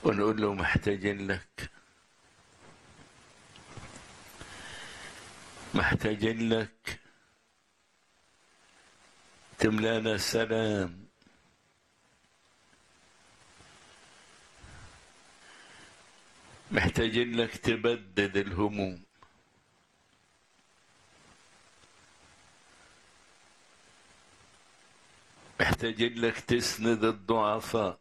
ونقول له محتاجين لك، محتاجين لك تملانا سلام، محتاجين لك تبدد الهموم، محتاجين لك تسند الضعفاء،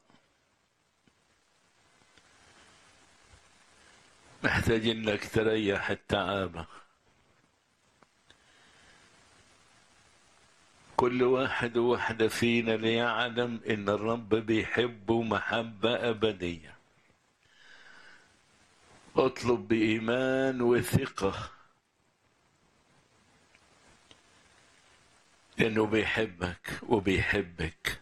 محتاجين لك تريح التعابة. كل واحد وواحدة فينا ليعلم إن الرب بيحبه محبة أبدية. اطلب بإيمان وثقة إنه بيحبك وبيحبك.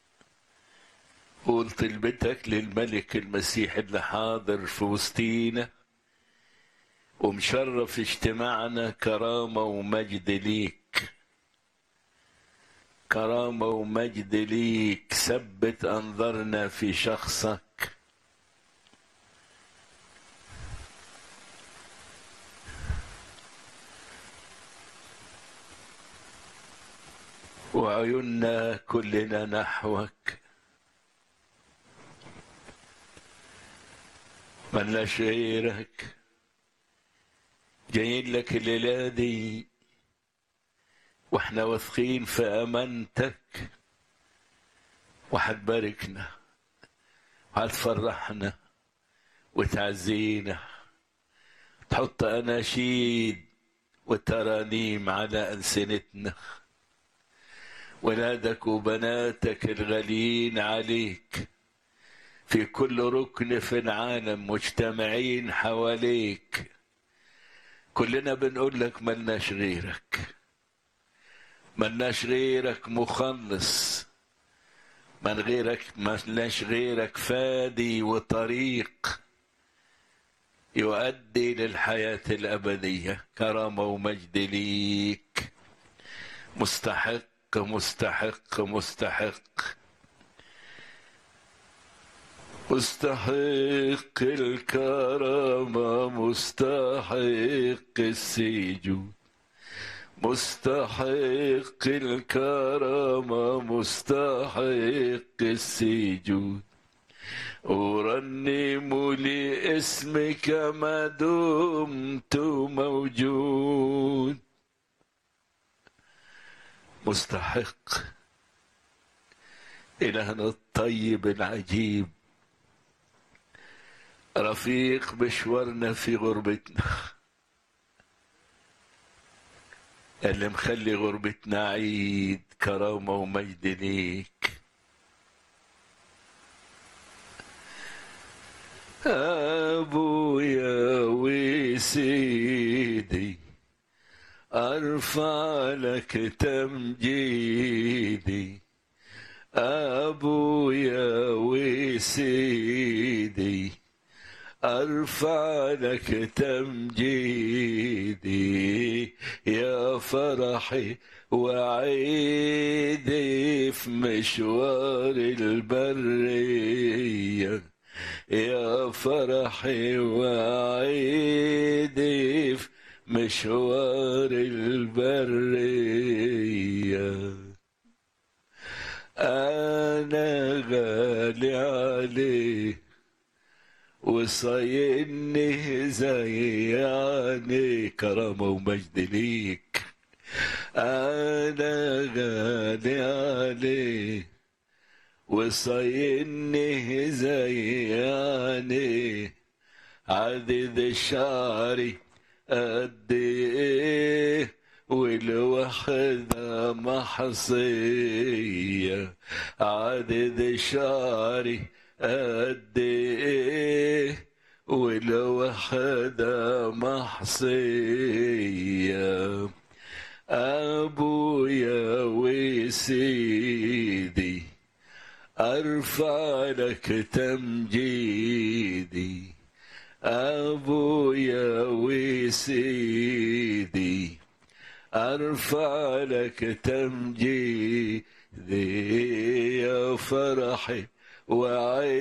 قول طلبتك للملك المسيح اللي حاضر في وسطينا ومشرف اجتماعنا، كرامة ومجد ليك، كرامة ومجد ليك. ثبت أنظارنا في شخصك، وعيوننا كلنا نحوك. ملناش غيرك، جايين لك الليلة دي واحنا واثقين في امانتك، وهتباركنا وهتفرحنا وتعزينا، تحط اناشيد وترانيم على ألسنتنا. ولادك وبناتك الغاليين عليك في كل ركن في العالم مجتمعين حواليك، كلنا بنقول لك ملناش غيرك، ملناش غيرك مخلص، ملناش غيرك فادي وطريق يؤدي للحياة الأبدية. كرامة ومجد ليك، مستحق مستحق مستحق مستحق الكرامة، مستحق السجود، مستحق الكرامة، مستحق السجود. أرنم لاسمك ما دمت موجود. مستحق، إلهنا الطيب العجيب، رفيق مشوارنا في غربتنا، اللي مخلي غربتنا عيد. كرامة ومجد ليك. أبويا وسيدي أرفع لك تمجيدي، أبويا وسيدي أرفع لك تمجيدي، يا فرحي وعيدي في مشوار البرية، يا فرحي وعيدي في مشوار البرية. أنا غالي عليه وصايني زي يعني. كرامة ومجد ليك. أنا غالي عليه وصايني زي يعني. عدد الشعري قد ايه والوحدة محصية، عدد الشعري قد ايه والوحدة محصية. أبويا وسيدي أرفع لك تمجيدي، أبويا وسيدي أرفع لك تمجيدي، يا فرحي وعيدي